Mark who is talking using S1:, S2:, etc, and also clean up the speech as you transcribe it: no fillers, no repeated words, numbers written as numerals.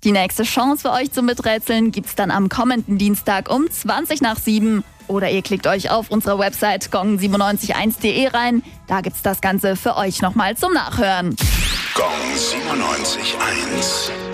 S1: Die nächste Chance für euch zum Miträtseln gibt's dann am kommenden Dienstag um 20:07. Oder ihr klickt euch auf unserer Website gong971.de rein. Da gibt's das Ganze für euch nochmal zum Nachhören.
S2: Gong 97.1